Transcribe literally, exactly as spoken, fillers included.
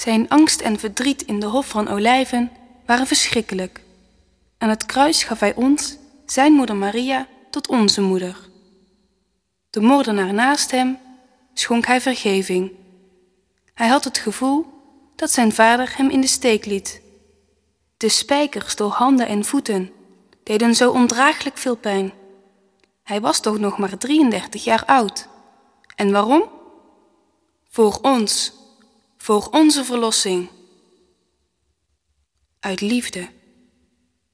Zijn angst en verdriet in de Hof van Olijven waren verschrikkelijk. Aan het kruis gaf hij ons, zijn moeder Maria, tot onze moeder. De moordenaar naast hem schonk hij vergeving. Hij had het gevoel dat zijn vader hem in de steek liet. De spijkers door handen en voeten deden zo ondraaglijk veel pijn. Hij was toch nog maar drieëndertig jaar oud. En waarom? Voor ons, voor onze verlossing. Uit liefde.